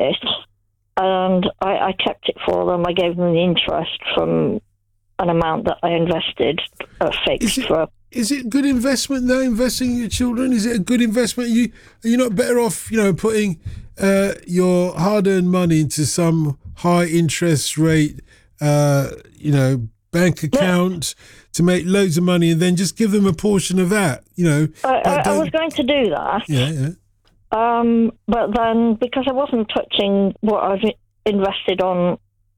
it, and I kept it for them. I gave them the interest from an amount that I invested fixed for. Is it good investment though? Investing in your children, is it a good investment? Are you not better off, putting your hard-earned money into some high interest rate, bank account to make loads of money, and then just give them a portion of that? I was going to do that. Yeah. But then, because I wasn't touching what I've invested on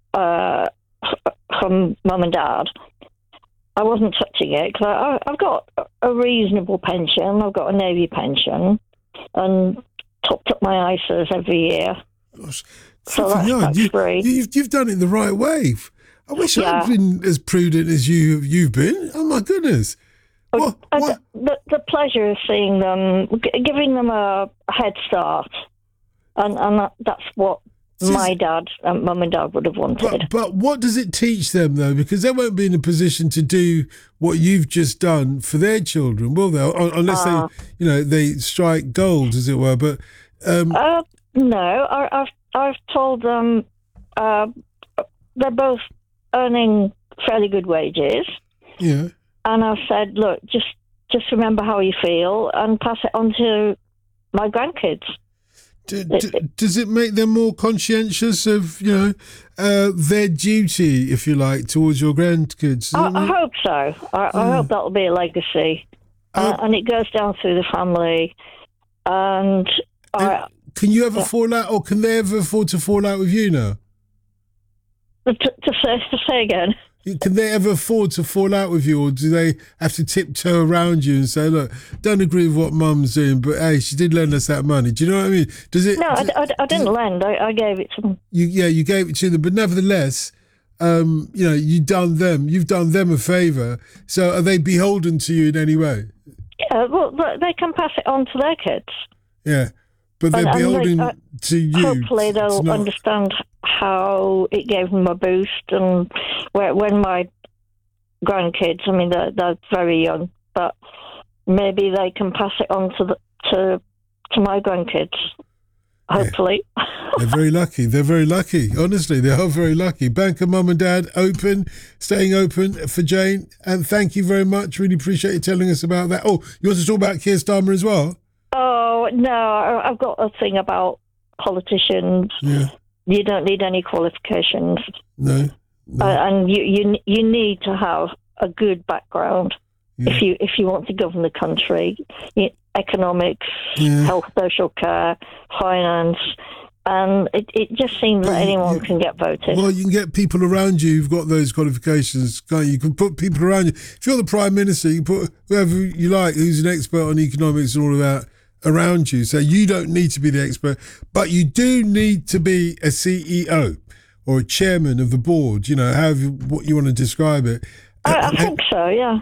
from mum and dad, I wasn't touching it because I've got a reasonable pension. I've got a Navy pension and topped up my ISAs every year. Gosh, so that's free. You've done it the right way. I wish I'd been as prudent as you've been. Oh my goodness. The pleasure of seeing them, giving them a head start, and that's what my dad and mum and dad would have wanted. But what does it teach them though? Because they won't be in a position to do what you've just done for their children, will they? Unless they strike gold, as it were. But no, I've told them they're both earning fairly good wages. Yeah. And I've said, look, just remember how you feel and pass it on to my grandkids. Does it make them more conscientious of, their duty, if you like, towards your grandkids? I hope so. I hope that'll be a legacy. And it goes down through the family. And can you ever fall out, or can they ever afford to fall out with you now? To say again? Can they ever afford to fall out with you, or do they have to tiptoe around you and say, look, don't agree with what mum's doing, but hey, she did lend us that money. Do you know what I mean? I didn't lend. I gave it to them. You gave it to them, but nevertheless, you've done them a favour. So are they beholden to you in any way? Yeah, well, they can pass it on to their kids. Yeah, but they're beholden to you. Hopefully they'll understand how it gave them a boost, and when my grandkids, I mean, they're very young, but maybe they can pass it on to my grandkids. Hopefully. Yeah. They're very lucky. They're very lucky. Honestly, they are very lucky. Banker Mum and Dad staying open for Jane. And thank you very much. Really appreciate you telling us about that. Oh, you want to talk about Keir Starmer as well? Oh, no. I've got a thing about politicians. Yeah. You don't need any qualifications. No. And you need to have a good background if you want to govern the country. Economics, health, social care, finance, and it just seems that anyone can get voted. Well, you can get people around you who've got those qualifications, can't you? You can put people around you. If you're the Prime Minister, you can put whoever you like who's an expert on economics and all of that around you. So you don't need to be the expert, but you do need to be a CEO or a chairman of the board, however what you want to describe it. I think so, yeah.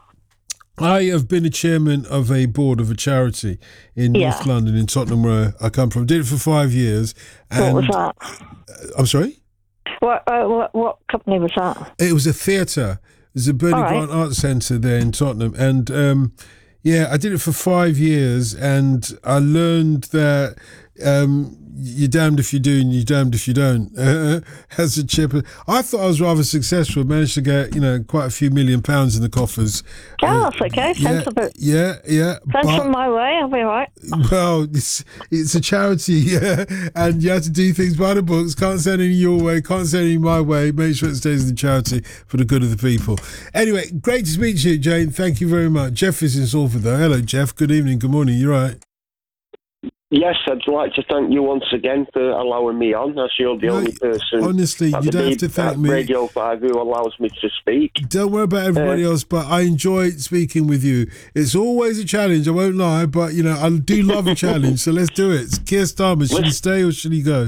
I have been a chairman of a board of a charity in North London, in Tottenham, where I come from. Did it for 5 years. And, what was that? I'm sorry? What company was that? It was a theatre. There's a Bernie Grant Arts Centre there in Tottenham. And, I did it for 5 years, and I learned that you're damned if you do and you're damned if you don't. As a chipper, I thought I was rather successful. Managed to get quite a few £1 million in the coffers. Oh, that's okay. Sensible. Yeah. Send from my way. I'll be all right. Well, it's a charity, and you have to do things by the books. Can't send any your way. Can't send any my way. Make sure it stays in the charity for the good of the people. Anyway, great to speak to you, Jane. Thank you very much. Jeff is in Salford, though. Hello, Jeff. Good evening. Good morning. You're right. Yes, I'd like to thank you once again for allowing me on, as you're the only person. Honestly, you don't have to thank me. Radio 5 who allows me to speak. Don't worry about everybody else, but I enjoy speaking with you. It's always a challenge, I won't lie, but I do love a challenge, so let's do it. Keir Starmer, should he stay or should he go?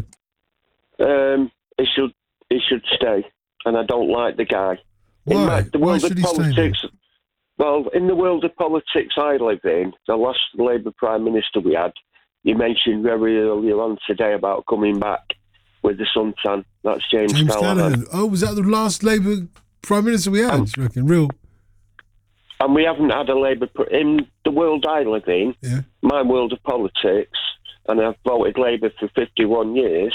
He should stay, and I don't like the guy. Why? Why should he stay? Well, in the world of politics I live in, the last Labour Prime Minister we had, you mentioned very earlier on today about coming back with the suntan. That's James Callaghan. Oh, was that the last Labour Prime Minister we had? Do you reckon? Real? And we haven't had a Labour... In the world I live in, my world of politics, and I've voted Labour for 51 years,